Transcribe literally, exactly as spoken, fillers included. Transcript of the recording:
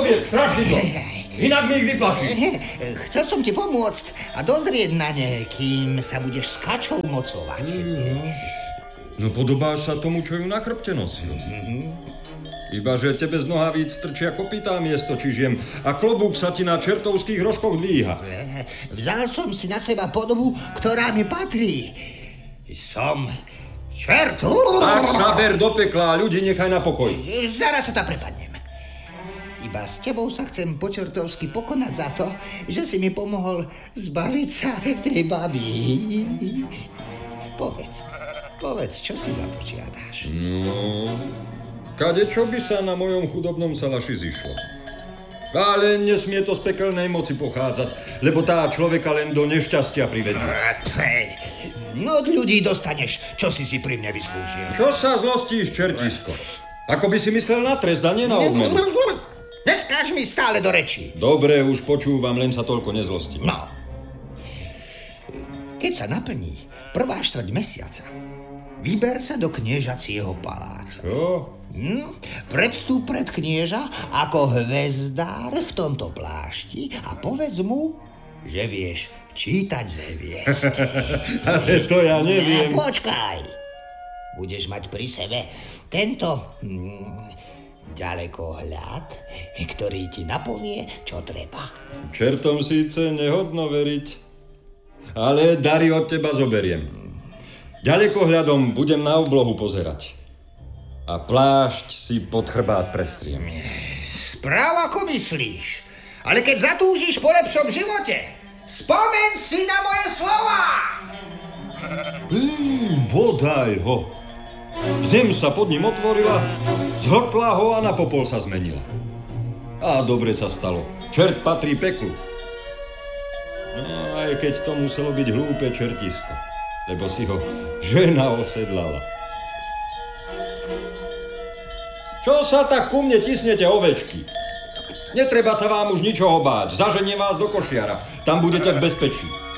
Povedz, strašidlo. Inak mi ich vyplašíš. Chcel som ti pomôcť a dozrieť na ne, kým sa budeš s kačou mocovať. No podobáš sa tomu, čo ju na chrbte nosil. Iba, že tebe z nohavíc trčia kopytá miesto čižiem a klobúk sa ti na čertovských rožkoch dvíha. Vzal som si na seba podobu, ktorá mi patrí. Som čert. Tak sa ver do pekla a ľudí nechaj na pokoj. Zaraz sa tam prepadnem. Iba s tebou sa chcem po čertovsky pokonať za to, že si mi pomohol zbaviť sa tej baby. Povedz, povedz, čo si za to žiadaš? No, kadečo by sa na mojom chudobnom salaši zišlo. Ale nesmie to z pekelnej moci pochádzať, lebo tá človeka len do nešťastia privedie. No od ľudí dostaneš, čo si si pri mne vyslúžil. Čo sa zlostíš, čertisko? Ako by si myslel na trest a nie na odmenu. Neskáž mi stále do rečí. Dobre, už počúvam, len sa toľko nezlostím. No. Keď sa naplní prvá štvrť mesiaca, vyber sa do kniežacieho paláca. Čo? Hm? Predvstup pred knieža ako hvezdár v tomto plášti a povedz mu, že vieš čítať z hviezd. Ale to ja neviem. Ne, počkaj. Budeš mať pri sebe tento hm, ďalekohľad, ktorý ti napovie, čo treba. Čertom síce nehodno veriť, ale dary od teba zoberiem. Ďalekohľadom budem na oblohu pozerať. A plášť si pod chrbát prestriem. Správ ako myslíš, ale keď zatúžiš po lepšom živote, spomeň si na moje slova! Hm, bodaj ho. Zem sa pod ním otvorila, zhltla ho a na popol sa zmenila. A dobre sa stalo. Čert patrí peklu. No, aj keď to muselo byť hlúpe čertisko, lebo si ho žena osedlala. Čo sa tak ku mne tisnete, ovečky? Netreba sa vám už ničoho báť. Zaženiem vás do košiara. Tam budete v bezpečí.